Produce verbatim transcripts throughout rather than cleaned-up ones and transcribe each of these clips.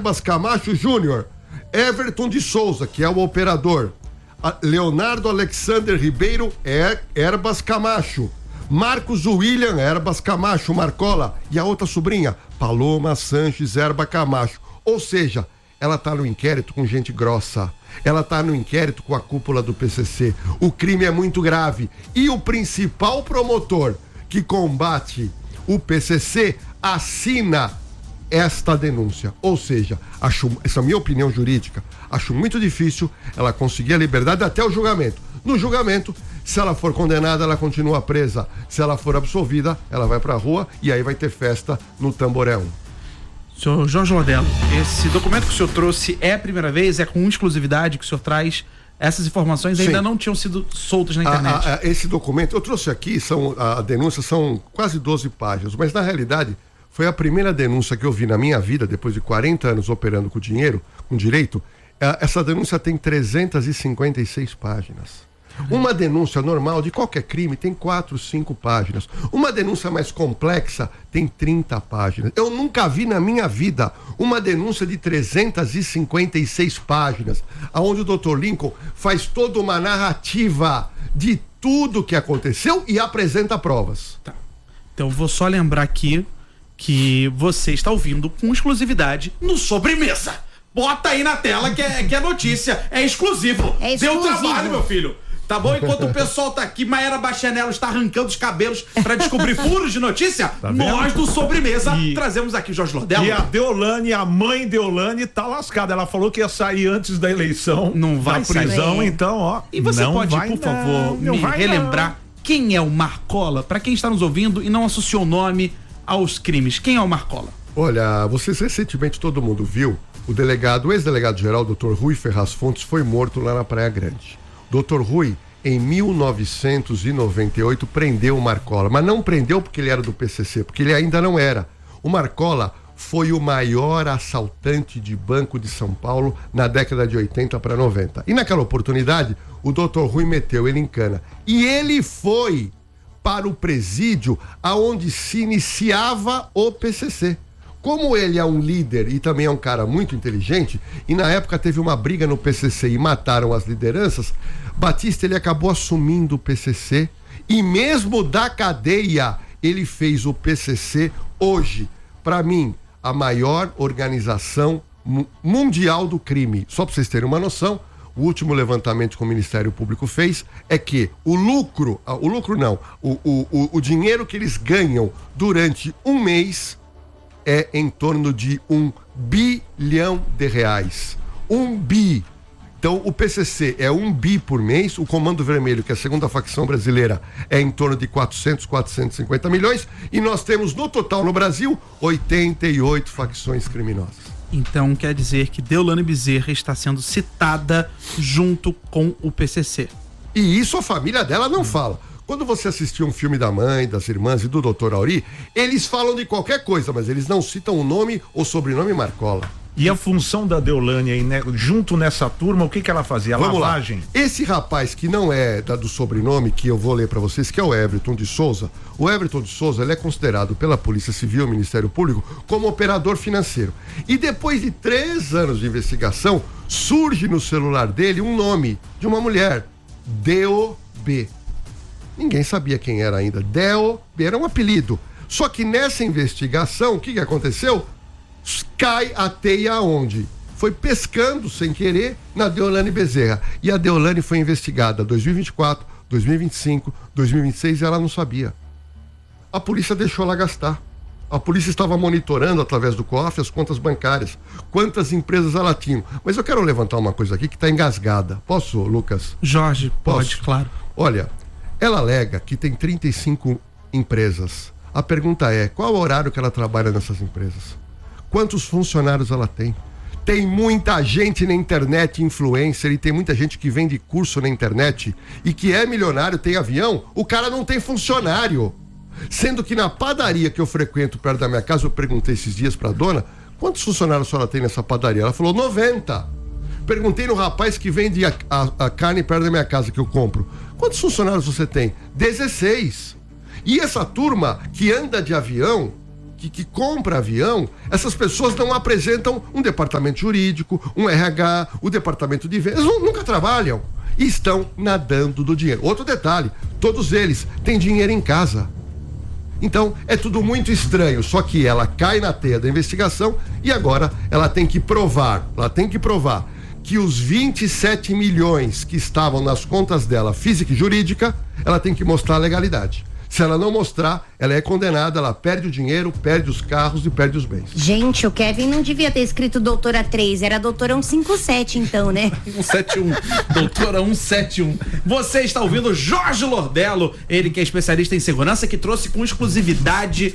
Erbas Camacho Júnior, Everton de Souza, que é o operador, Leonardo Alexander Ribeiro, er, Erbas Camacho, Marcos William Erbas Camacho Marcola, e a outra sobrinha, Paloma Sanches Erba Camacho. Ou seja, ela tá no inquérito com gente grossa, ela tá no inquérito com a cúpula do P C C. O crime é muito grave e o principal promotor que combate o P C C assina esta denúncia. Ou seja, acho, essa é a minha opinião jurídica, acho muito difícil ela conseguir a liberdade até o julgamento. No julgamento, se ela for condenada, ela continua presa. Se ela for absolvida, ela vai pra rua e aí vai ter festa no Tamboré um. Senhor Jorge Lordello, esse documento que o senhor trouxe é a primeira vez, é com exclusividade que o senhor traz? Essas informações ainda Sim. não tinham sido soltas na internet. A, a, esse documento, eu trouxe aqui, são, a denúncia são quase doze páginas, mas na realidade foi a primeira denúncia que eu vi na minha vida, depois de quarenta anos operando com dinheiro, com direito. Essa denúncia tem trezentas e cinquenta e seis páginas. Uma denúncia normal de qualquer crime tem quatro, cinco páginas. Uma denúncia mais complexa tem trinta páginas. Eu nunca vi na minha vida uma denúncia de trezentas e cinquenta e seis páginas, onde o doutor Lincoln faz toda uma narrativa de tudo que aconteceu e apresenta provas. Tá. Então vou só lembrar aqui que você está ouvindo com exclusividade no Sobremesa. Bota aí na tela que é, que é notícia, é exclusivo. É exclusivo. Deu trabalho, meu filho. Tá bom? Enquanto o pessoal tá aqui, Maera Bachanello está arrancando os cabelos pra descobrir furos de notícia, tá nós do Sobremesa e... trazemos aqui Jorge Lordello. E a Deolane, a mãe Deolane, tá lascada. Ela falou que ia sair antes da eleição. Não vai da prisão, sair. Então, ó. E você não pode, vai, por favor, não, me não relembrar não. quem é o Marcola? Pra quem está nos ouvindo e não associou o nome aos crimes. Quem é o Marcola? Olha, vocês recentemente, todo mundo viu, o delegado, o ex-delegado-geral, doutor Rui Ferraz Fontes, foi morto lá na Praia Grande. doutor Rui, em mil novecentos e noventa e oito, prendeu o Marcola, mas não prendeu porque ele era do P C C, porque ele ainda não era. O Marcola foi o maior assaltante de banco de São Paulo na década de oitenta para noventa. E naquela oportunidade, o doutor Rui meteu ele em cana. E ele foi para o presídio aonde se iniciava o P C C. Como ele é um líder e também é um cara muito inteligente, e na época teve uma briga no P C C e mataram as lideranças, Batista ele acabou assumindo o P C C e mesmo da cadeia ele fez o P C C hoje, para mim, a maior organização mundial do crime. Só para vocês terem uma noção, o último levantamento que o Ministério Público fez é que o lucro, o lucro não, o, o, o, o dinheiro que eles ganham durante um mês é em torno de um bilhão de reais. Um bi. Então, o P C C é um bi por mês, o Comando Vermelho, que é a segunda facção brasileira, é em torno de quatrocentos, quatrocentos e cinquenta milhões, e nós temos, no total, no Brasil, oitenta e oito facções criminosas. Então, quer dizer que Deolane Bezerra está sendo citada junto com o P C C. E isso a família dela não hum. fala. Quando você assistiu um filme da mãe, das irmãs e do doutor Auri, eles falam de qualquer coisa, mas eles não citam o nome ou sobrenome Marcola. E a função da Deolane aí, né, junto nessa turma, o que que ela fazia? A Vamos lavagem? Lá. Esse rapaz que não é da, do sobrenome, que eu vou ler para vocês, que é o Everton de Souza. O Everton de Souza, ele é considerado pela Polícia Civil e Ministério Público como operador financeiro. E depois de três anos de investigação, surge no celular dele um nome de uma mulher, D O B. Ninguém sabia quem era ainda. Deo era um apelido. Só que nessa investigação, o que, que aconteceu? Cai a teia aonde? Foi pescando sem querer na Deolane Bezerra. E a Deolane foi investigada dois mil e vinte e quatro, dois mil e vinte e cinco, dois mil e vinte e seis e ela não sabia. A polícia deixou ela gastar. A polícia estava monitorando através do cofre as contas bancárias, quantas empresas ela tinha. Mas eu quero levantar uma coisa aqui que está engasgada. Posso, Lucas? Jorge, pode, Posso? Claro. Olha, ela alega que tem trinta e cinco empresas. A pergunta é, qual é o horário que ela trabalha nessas empresas? Quantos funcionários ela tem? Tem muita gente na internet, influencer, e tem muita gente que vende curso na internet e que é milionário, tem avião, o cara não tem funcionário. Sendo que na padaria que eu frequento perto da minha casa, eu perguntei esses dias pra dona, quantos funcionários a senhora tem nessa padaria? Ela falou, noventa. Perguntei no rapaz que vende a, a, a carne perto da minha casa que eu compro, quantos funcionários você tem? dezesseis. E essa turma que anda de avião, que, que compra avião, essas pessoas não apresentam um departamento jurídico, um R H, o departamento de vendas, nunca trabalham e estão nadando do dinheiro. Outro detalhe, todos eles têm dinheiro em casa. Então, é tudo muito estranho, só que ela cai na teia da investigação e agora ela tem que provar, ela tem que provar que os vinte e sete milhões que estavam nas contas dela, física e jurídica, ela tem que mostrar a legalidade. Se ela não mostrar, ela é condenada, ela perde o dinheiro, perde os carros e perde os bens. Gente, o Kevin não devia ter escrito doutora três, era doutora cento e cinquenta e sete então, né? cento e setenta e um, doutora cento e setenta e um. Você está ouvindo Jorge Lordello, ele que é especialista em segurança, que trouxe com exclusividade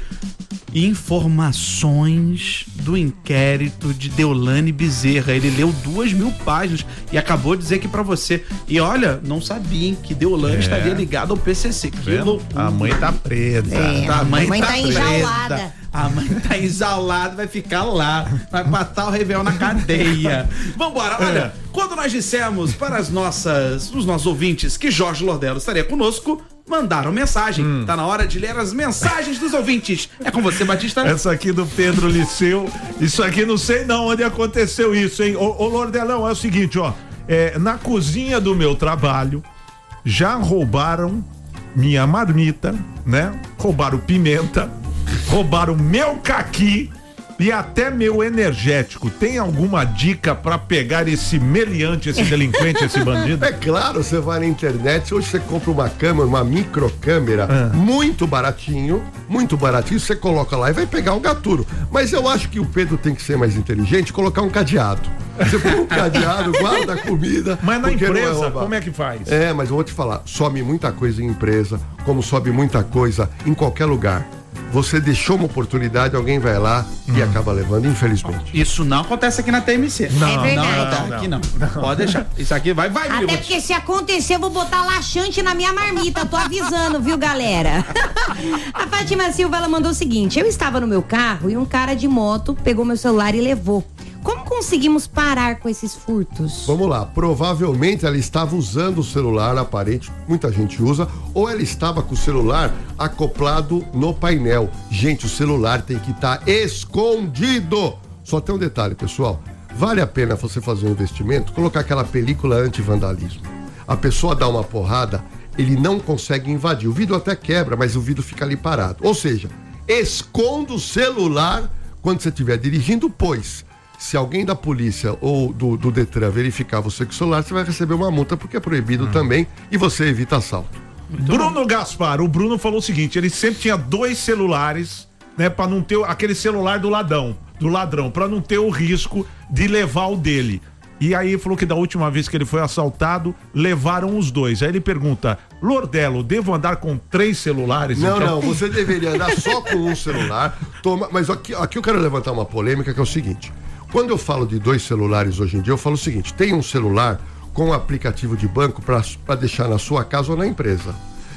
informações do inquérito de Deolane Bezerra. Ele leu duas mil páginas e acabou de dizer aqui pra você. E olha, não sabiam que Deolane é. estaria ligada ao P C C. Que loucura. A mãe tá presa. É, a mãe, a mãe tá, tá enjaulada. A mãe tá exaulada, vai ficar lá, vai matar o Réveillon na cadeia. Vambora, olha, é. quando nós dissemos para as nossas, os nossos ouvintes que Jorge Lordello estaria conosco, mandaram mensagem. Hum. Tá na hora de ler as mensagens dos ouvintes. É com você, Batista? Essa aqui do Pedro Liceu. Isso aqui não sei não onde aconteceu isso, hein? Ô, ô Lordelão, é o seguinte, ó. É, na cozinha do meu trabalho, já roubaram minha marmita, né? Roubaram pimenta, roubaram meu caqui e até meu energético. Tem alguma dica pra pegar esse meliante, esse delinquente, esse bandido? É claro, você vai na internet, hoje você compra uma câmera, uma microcâmera, ah. muito baratinho, muito baratinho, você coloca lá e vai pegar um gaturo. Mas eu acho que o Pedro tem que ser mais inteligente e colocar um cadeado. Você põe um cadeado, guarda a comida. Mas na empresa, é como é que faz? É, mas eu vou te falar, sobe muita coisa em empresa, como sobe muita coisa em qualquer lugar. Você deixou uma oportunidade, alguém vai lá hum. e acaba levando, infelizmente. Isso não acontece aqui na T M C. Não, é verdade. Não, não, aqui não. não. Pode deixar. Isso aqui vai, vai. Até porque se acontecer, eu vou botar laxante na minha marmita. Tô avisando, viu, galera? A Fátima Silva, ela mandou o seguinte: eu estava no meu carro e um cara de moto pegou meu celular e levou. Como conseguimos parar com esses furtos? Vamos lá, provavelmente ela estava usando o celular aparente, muita gente usa, ou ela estava com o celular acoplado no painel. Gente, o celular tem que estar tá escondido. Só tem um detalhe, pessoal, vale a pena você fazer um investimento, colocar aquela película anti-vandalismo. A pessoa dá uma porrada, ele não consegue invadir, o vidro até quebra, mas o vidro fica ali parado. Ou seja, esconda o celular quando você estiver dirigindo, pois se alguém da polícia ou do, do Detran verificar você com o celular, você vai receber uma multa, porque é proibido hum. também, e você evita assalto. Muito Bruno bom. Gaspar, o Bruno falou o seguinte: ele sempre tinha dois celulares, né, para não ter aquele celular do ladrão, do ladrão, para não ter o risco de levar o dele. E aí ele falou que da última vez que ele foi assaltado, levaram os dois. Aí ele pergunta: Lordello, devo andar com três celulares? Não, então? não, você deveria andar só com um celular. Toma, mas aqui, aqui eu quero levantar uma polêmica, que é o seguinte: quando eu falo de dois celulares hoje em dia, eu falo o seguinte: tem um celular com um aplicativo de banco para deixar na sua casa ou na empresa.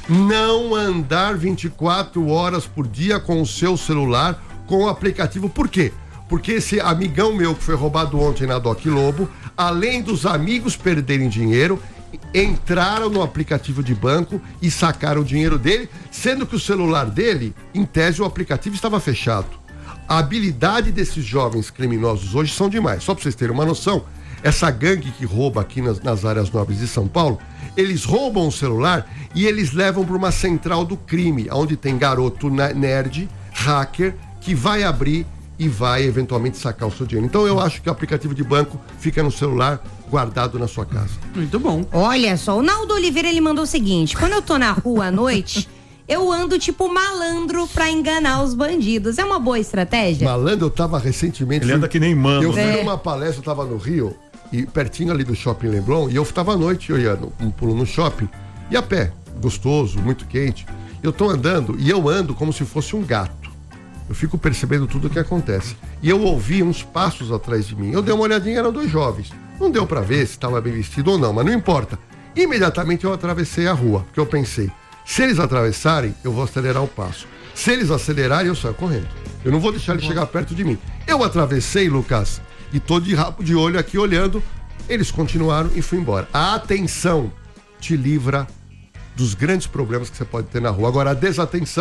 Não andar vinte e quatro horas por dia com o seu celular com o aplicativo. Por quê? Porque esse amigão meu que foi roubado ontem na Doc Lobo, além dos amigos perderem dinheiro, entraram no aplicativo de banco e sacaram o dinheiro dele, sendo que o celular dele, em tese, o aplicativo estava fechado. A habilidade desses jovens criminosos hoje são demais. Só para vocês terem uma noção, essa gangue que rouba aqui nas, nas áreas nobres de São Paulo, eles roubam o celular e eles levam para uma central do crime, onde tem garoto nerd, hacker, que vai abrir e vai eventualmente sacar o seu dinheiro. Então eu acho que o aplicativo de banco fica no celular, guardado na sua casa. Muito bom. Olha só, o Naldo Oliveira, ele mandou o seguinte: quando eu tô na rua à noite, eu ando tipo malandro pra enganar os bandidos. É uma boa estratégia? Malandro, eu tava recentemente... Ele anda que nem mano. Eu fui é. numa palestra, eu tava no Rio, e pertinho ali do Shopping Leblon, e eu tava à noite olhando um pulo no shopping, e a pé, gostoso, muito quente. Eu tô andando, e eu ando como se fosse um gato. Eu fico percebendo tudo o que acontece. E eu ouvi uns passos atrás de mim. Eu dei uma olhadinha, eram dois jovens. Não deu pra ver se estava bem vestido ou não, mas não importa. Imediatamente eu atravessei a rua, porque eu pensei, se eles atravessarem, eu vou acelerar o passo. Se eles acelerarem, eu saio correndo. Eu não vou deixar eles chegar perto de mim. Eu atravessei, Lucas, e tô de rabo de olho aqui olhando. Eles continuaram e fui embora. A atenção te livra dos grandes problemas que você pode ter na rua. Agora, a desatenção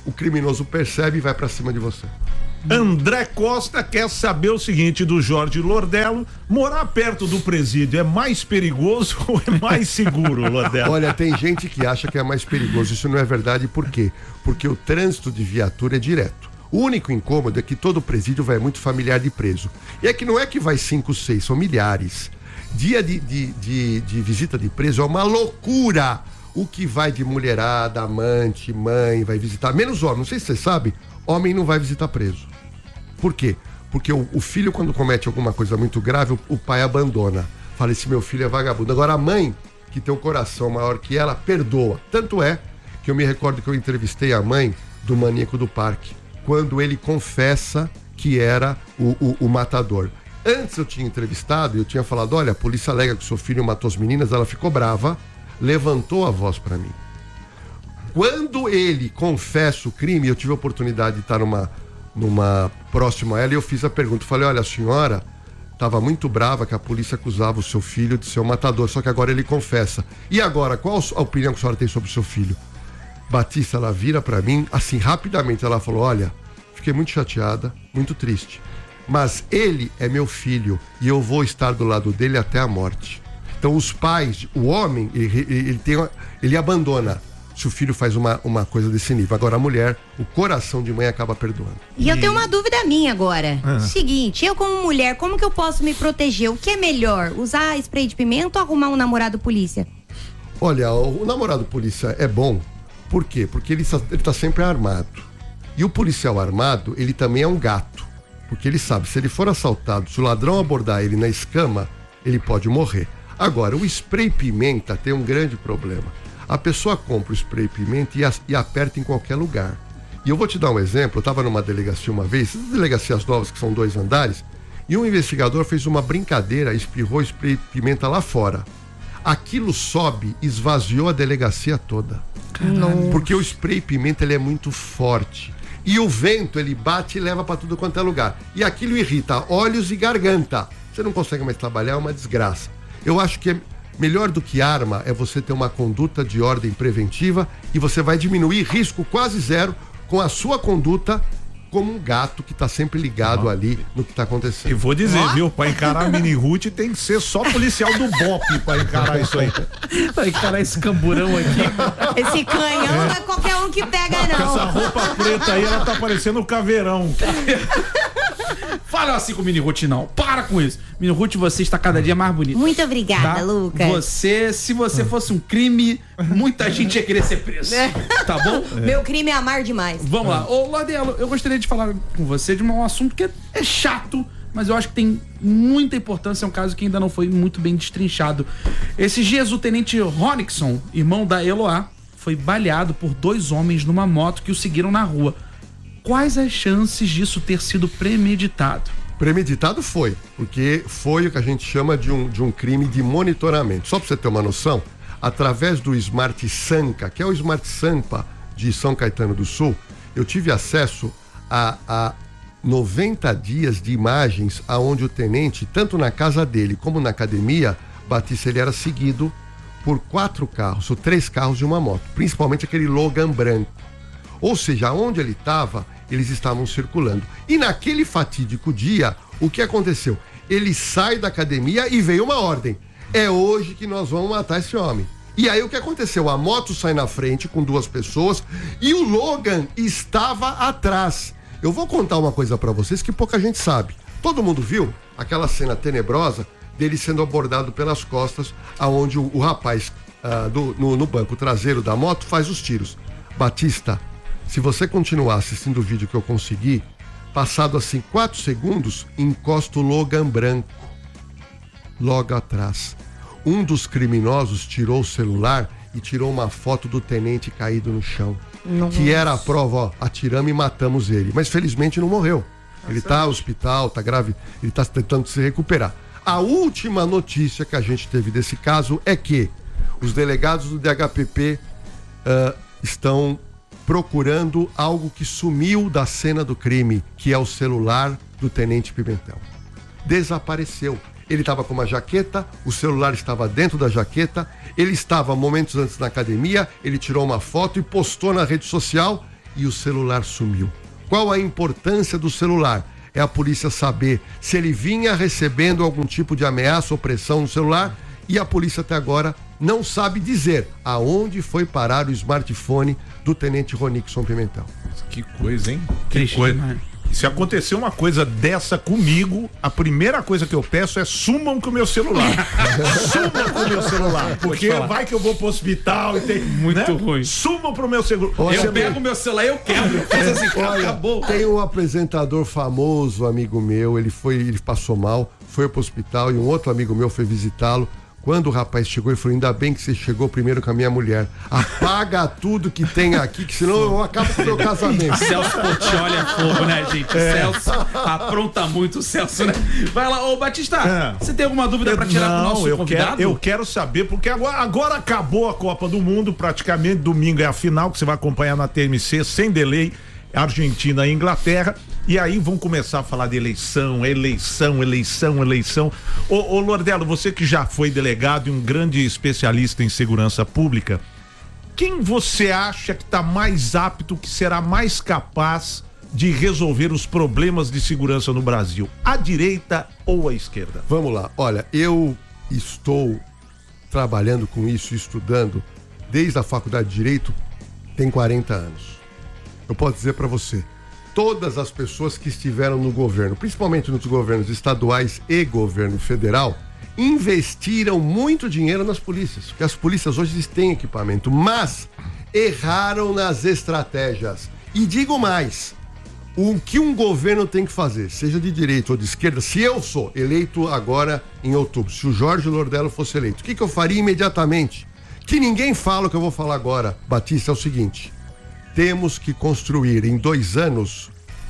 o criminoso percebe e vai pra cima de você. André Costa quer saber o seguinte do Jorge Lordello: morar perto do presídio é mais perigoso ou é mais seguro, Lordello? Olha, tem gente que acha que é mais perigoso. Isso não é verdade. Por quê? Porque o trânsito de viatura é direto. O único incômodo é que todo presídio vai muito familiar de preso. E é que não é que vai cinco, seis, são milhares. Dia de, de, de, de visita de preso é uma loucura. O que vai de mulherada, amante, mãe, vai visitar. Menos homem, não sei se você sabe, homem não vai visitar preso. Por quê? Porque o, o filho, quando comete alguma coisa muito grave, o, o pai abandona. Fala, esse meu filho é vagabundo. Agora a mãe, que tem um coração maior que ela, perdoa. Tanto é que eu me recordo que eu entrevistei a mãe do maníaco do parque, quando ele confessa que era o, o, o matador. Antes eu tinha entrevistado e eu tinha falado, olha, a polícia alega que o seu filho matou as meninas, ela ficou brava, levantou a voz pra mim. Quando ele confessa o crime, eu tive a oportunidade de estar numa, numa próxima a ela e eu fiz a pergunta, falei, olha, a senhora estava muito brava que a polícia acusava o seu filho de ser o matador, só que agora ele confessa. E agora, qual a opinião que a senhora tem sobre o seu filho? Batista, ela vira pra mim, assim, rapidamente, ela falou, olha, fiquei muito chateada, muito triste, mas ele é meu filho e eu vou estar do lado dele até a morte. Então os pais, o homem, ele, ele, tem, ele abandona se o filho faz uma, uma coisa desse nível. Agora a mulher, o coração de mãe acaba perdoando. E eu tenho uma dúvida minha agora. Ah. Seguinte, eu como mulher, como que eu posso me proteger? O que é melhor? Usar spray de pimenta ou arrumar um namorado polícia? Olha, o, o namorado polícia é bom. Por quê? Porque ele, ele tá sempre armado. E o policial armado, ele também é um gato. Porque ele sabe, se ele for assaltado, se o ladrão abordar ele na escama, ele pode morrer. Agora, o spray pimenta tem um grande problema. A pessoa compra o spray pimenta e, a, e aperta em qualquer lugar. E eu vou te dar um exemplo. Eu estava numa delegacia uma vez, delegacias novas que são dois andares, e um investigador fez uma brincadeira, espirrou spray pimenta lá fora. Aquilo sobe, esvaziou a delegacia toda. Não. Porque o spray pimenta ele é muito forte. E o vento ele bate e leva para tudo quanto é lugar. E aquilo irrita olhos e garganta. Você não consegue mais trabalhar, é uma desgraça. Eu acho que é melhor do que arma é você ter uma conduta de ordem preventiva e você vai diminuir risco quase zero com a sua conduta como um gato que tá sempre ligado ali no que tá acontecendo. E vou dizer, viu, pra encarar a mini Ruth tem que ser só policial do B O P pra encarar isso aí. Pra encarar esse camburão aqui. Esse canhão não é qualquer um que pega, Com não. essa roupa preta aí, ela tá parecendo o caveirão. Fala assim com o Mini Ruth, não. Para com isso. Mini Ruth, você está cada dia mais bonita. Muito obrigada, Tá? Lucas. Você, se você fosse um crime, muita gente ia querer ser preso. Tá bom? Meu crime é amar demais. Vamos lá. Ô, Lordello, eu gostaria de falar com você de um assunto que é, é chato, mas eu acho que tem muita importância. É um caso que ainda não foi muito bem destrinchado. Esses dias, o tenente Ronixon, irmão da Eloá, foi baleado por dois homens numa moto que o seguiram na rua. Quais as chances disso ter sido premeditado? Premeditado foi, porque foi o que a gente chama de um, de um crime de monitoramento. Só para você ter uma noção, através do Smart Sampa, que é o Smart Sampa de São Caetano do Sul, eu tive acesso a, a noventa dias de imagens aonde o tenente, tanto na casa dele como na academia, Batista, ele era seguido por quatro carros, ou três carros de uma moto, principalmente aquele Logan branco. Ou seja, onde ele estava, eles estavam circulando. E naquele fatídico dia, o que aconteceu? Ele sai da academia e veio uma ordem. É hoje que nós vamos matar esse homem. E aí o que aconteceu? A moto sai na frente com duas pessoas e o Logan estava atrás. Eu vou contar uma coisa pra vocês que pouca gente sabe. Todo mundo viu aquela cena tenebrosa dele sendo abordado pelas costas, aonde o, o rapaz uh, do, no, no banco traseiro da moto faz os tiros. Batista, se você continuar assistindo o vídeo que eu consegui, passado assim quatro segundos, encosta o Logan branco logo atrás. Um dos criminosos tirou o celular e tirou uma foto do tenente caído no chão. Nossa. Que era a prova, ó, atiramos e matamos ele. Mas felizmente não morreu. Ele tá no hospital, tá grave, ele tá tentando se recuperar. A última notícia que a gente teve desse caso é que os delegados do D H P P uh, estão procurando algo que sumiu da cena do crime, que é o celular do tenente Pimentel. Desapareceu. Ele estava com uma jaqueta, o celular estava dentro da jaqueta, ele estava momentos antes na academia, ele tirou uma foto e postou na rede social e o celular sumiu. Qual a importância do celular? É a polícia saber se ele vinha recebendo algum tipo de ameaça ou pressão no celular, e a polícia até agora não sabe dizer aonde foi parar o smartphone do tenente Ronixon Pimentel. Que coisa, hein? Que Triste coisa. demais. Se acontecer uma coisa dessa comigo, a primeira coisa que eu peço é sumam com o meu celular. Sumam com o meu celular. Porque vai que eu vou pro hospital e tem. Muito né? ruim. Sumam pro meu celular. Eu pego o meu celular e eu quebro. Eu faço assim, Olha, acabou. tem um apresentador famoso, amigo meu, ele foi, ele passou mal, foi pro hospital e um outro amigo meu foi visitá-lo. Quando o rapaz chegou, ele falou: ainda bem que você chegou primeiro com a minha mulher. Apaga tudo que tem aqui, que senão eu acabo com o meu casamento. Celso Portiolli é fogo, né, gente? É. Celso apronta muito o Celso, né? Vai lá, ô Batista, é. você tem alguma dúvida pra tirar Não, pro nosso eu convidado? Quero, eu quero saber, porque agora, agora acabou a Copa do Mundo, praticamente domingo é a final, que você vai acompanhar na T M C, sem delay, Argentina e Inglaterra. E aí vão começar a falar de eleição, eleição, eleição, eleição. Ô, ô Lordelo, você que já foi delegado e um grande especialista em segurança pública, quem você acha que está mais apto, que será mais capaz de resolver os problemas de segurança no Brasil? A direita ou a esquerda? Vamos lá. Olha, eu estou trabalhando com isso, estudando, desde a faculdade de Direito, tem quarenta anos. Eu posso dizer para você, todas as pessoas que estiveram no governo, principalmente nos governos estaduais e governo federal, investiram muito dinheiro nas polícias, porque as polícias hoje têm equipamento, mas erraram nas estratégias. E digo mais, o que um governo tem que fazer, seja de direita ou de esquerda, se eu sou eleito agora em outubro, se o Jorge Lordello fosse eleito, o que, que eu faria imediatamente? Que ninguém fala o que eu vou falar agora, Batista, é o seguinte: temos que construir em dois anos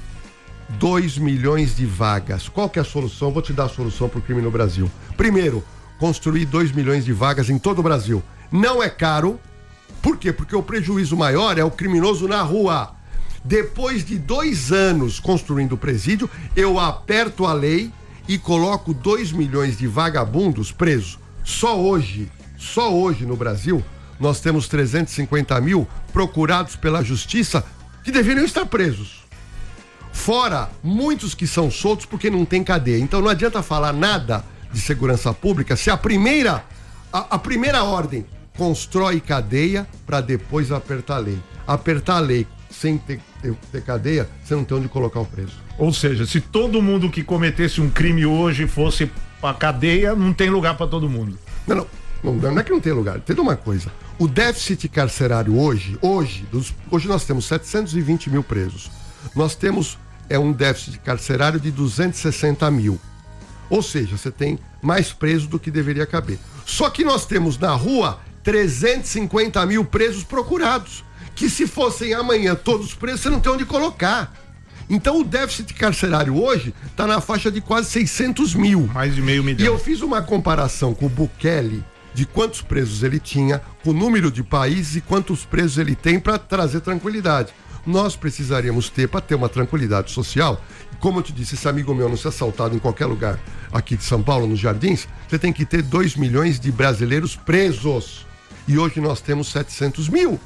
dois milhões de vagas. Qual que é a solução? Vou te dar a solução para o crime no Brasil. Primeiro, construir dois milhões de vagas em todo o Brasil. Não é caro. Por quê? Porque o prejuízo maior é o criminoso na rua. Depois de dois anos construindo o presídio, eu aperto a lei e coloco dois milhões de vagabundos presos. Só hoje, só hoje no Brasil, nós temos trezentos e cinquenta mil procurados pela justiça que deveriam estar presos. Fora muitos que são soltos porque não tem cadeia. Então não adianta falar nada de segurança pública se a primeira, a, a primeira ordem constrói cadeia para depois apertar a lei. Apertar a lei sem ter, ter, ter cadeia, você não tem onde colocar o preso. Ou seja, se todo mundo que cometesse um crime hoje fosse pra cadeia, não tem lugar para todo mundo. Não, não. Não, não é que não tem lugar. Entenda uma coisa. O déficit carcerário hoje, hoje, dos, hoje nós temos setecentos e vinte mil presos. Nós temos é um déficit carcerário de duzentos e sessenta mil. Ou seja, você tem mais presos do que deveria caber. Só que nós temos na rua trezentos e cinquenta mil presos procurados, que se fossem amanhã todos presos, você não tem onde colocar. Então o déficit carcerário hoje está na faixa de quase seiscentos mil. Mais de meio milhão. E eu fiz uma comparação com o Bukele, de quantos presos ele tinha, com o número de países e quantos presos ele tem para trazer tranquilidade. Nós precisaríamos ter, para ter uma tranquilidade social, como eu te disse, esse amigo meu não ser assaltado em qualquer lugar aqui de São Paulo, nos Jardins, você tem que ter dois milhões de brasileiros presos. E hoje nós temos setecentos mil.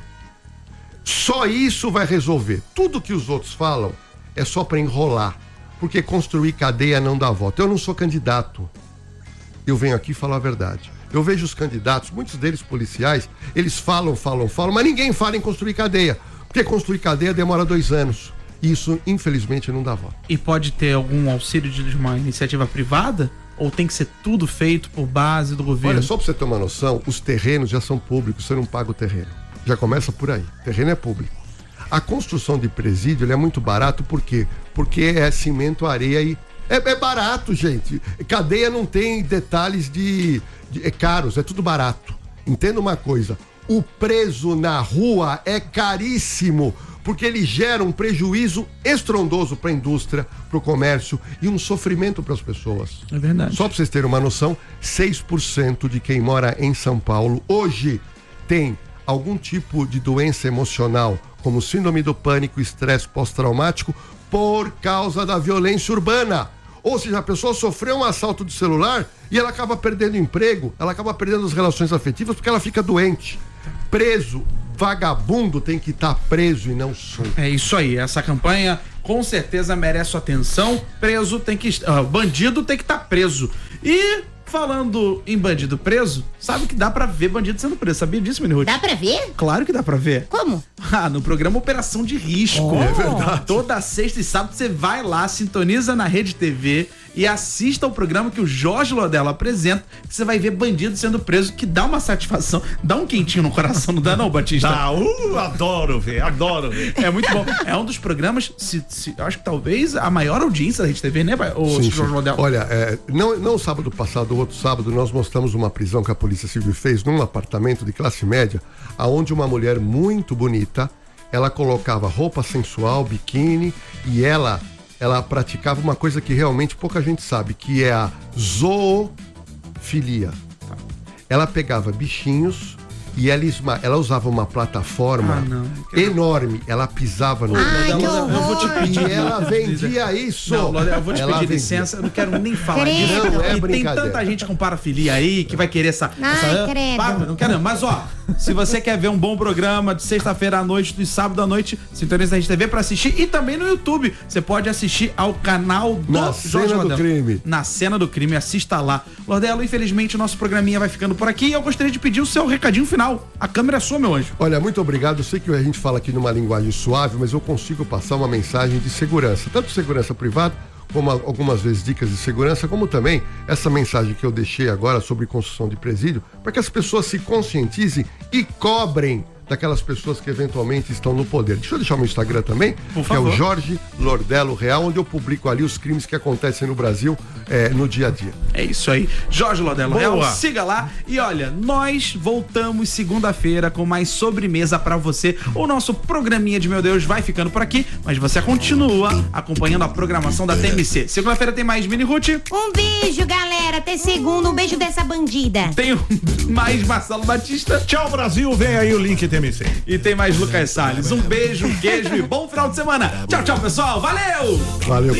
Só isso vai resolver. Tudo que os outros falam é só para enrolar, porque construir cadeia não dá voto. Eu não sou candidato. Eu venho aqui falar a verdade. Eu vejo os candidatos, muitos deles policiais, eles falam, falam, falam, mas ninguém fala em construir cadeia. Porque construir cadeia demora dois anos. E isso, infelizmente, não dá voto. E pode ter algum auxílio de uma iniciativa privada? Ou tem que ser tudo feito por base do governo? Olha, só pra você ter uma noção, os terrenos já são públicos, você não paga o terreno. Já começa por aí. O terreno é público. A construção de presídio ele é muito barato, por quê? Porque é cimento, areia e... É, é barato, gente. Cadeia não tem detalhes de, de... É caros, é tudo barato. Entenda uma coisa. O preso na rua é caríssimo, porque ele gera um prejuízo estrondoso para a indústria, para o comércio e um sofrimento para as pessoas. É verdade. Só para vocês terem uma noção, seis por cento de quem mora em São Paulo hoje tem algum tipo de doença emocional, como síndrome do pânico, estresse pós-traumático, por causa da violência urbana. Ou seja, a pessoa sofreu um assalto de celular e ela acaba perdendo emprego, ela acaba perdendo as relações afetivas porque ela fica doente. Preso vagabundo tem que estar tá preso e não solto. É isso aí, essa campanha com certeza merece sua atenção. Preso tem que uh, bandido tem que estar tá preso. E falando em bandido preso, sabe que dá pra ver bandido sendo preso, sabia disso, Mini Ruth? Dá pra ver? Claro que dá pra ver. Como? Ah, no programa Operação de Risco. Oh. É verdade. Toda sexta e sábado você vai lá, sintoniza na Rede T V e assista ao programa que o Jorge Lordelo apresenta, que você vai ver bandido sendo preso, que dá uma satisfação, dá um quentinho no coração, não dá não, Batista? Dá, uh, adoro ver, adoro ver. É muito bom. É um dos programas, se, se, eu acho que talvez a maior audiência da Rede T V, né, o sim, Jorge sim. Lordelo? Olha, é, não, não sábado passado, o outro sábado, nós mostramos uma prisão que a Polícia Civil fez num apartamento de classe média, aonde uma mulher muito bonita, ela colocava roupa sensual, biquíni, e ela... ela praticava uma coisa que realmente pouca gente sabe, que é a zoofilia. Ela pegava bichinhos e ela, esma... ela usava uma plataforma Ah, não. enorme, ela pisava no... Ai, que eu vou te horror. pedir. E ela vendia isso. Não, Lordelo, eu vou te Ela pedir vendia. licença, eu não quero nem falar Credo. disso. Não, é e tem brincadeira. tanta gente com parafilia aí que vai querer essa. Ai, essa credo. Para, não quero, não. Mas ó, se você quer ver um bom programa de sexta-feira à noite, de sábado à noite, sintoniza a Rede T V pra assistir e também no YouTube. Você pode assistir ao canal do Na Jorge Cena do Lordelo. Crime. Na Cena do Crime, assista lá. Lordelo, infelizmente o nosso programinha vai ficando por aqui e eu gostaria de pedir o seu recadinho final. A câmera é sua, meu anjo. Olha, muito obrigado. Eu sei que a gente fala aqui numa linguagem suave, mas eu consigo passar uma mensagem de segurança, tanto segurança privada, como a- algumas vezes dicas de segurança, como também essa mensagem que eu deixei agora sobre construção de presídio, para que as pessoas se conscientizem e cobrem daquelas pessoas que eventualmente estão no poder. Deixa eu deixar o meu Instagram também, Por que é favor. o Jorge Lordelo Real, onde eu publico ali os crimes que acontecem no Brasil eh, no dia a dia. É isso aí. Jorge Lordelo Boa. Real, siga lá. E olha, nós voltamos segunda-feira com mais sobremesa pra você. O nosso programinha de Meu Deus vai ficando por aqui, mas você continua acompanhando a programação da T M C. Segunda-feira tem mais Mini Ruth, Um beijo, galera. Até segunda. Um beijo dessa bandida. tem mais Marcelo Batista Tchau, Brasil, vem aí o link T M C. e tem mais Lucas Salles. Um beijo, um queijo e bom final de semana. Tchau, tchau, pessoal. Valeu! Valeu.